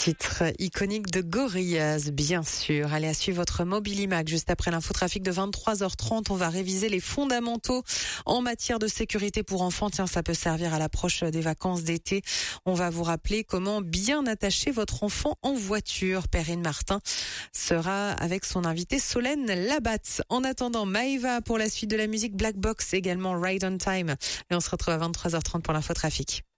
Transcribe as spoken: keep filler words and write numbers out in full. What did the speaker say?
Titre iconique de Gorillaz, bien sûr. Allez, à suivre votre Mobilimac. Juste après l'infotrafic de vingt-trois heures trente, on va réviser les fondamentaux en matière de sécurité pour enfants. Tiens, ça peut servir à l'approche des vacances d'été. On va vous rappeler comment bien attacher votre enfant en voiture. Perrine Martin sera avec son invité Solène Labatte. En attendant, Maëva pour la suite de la musique, Black Box également, Ride on Time. Et on se retrouve à vingt-trois heures trente pour l'infotrafic.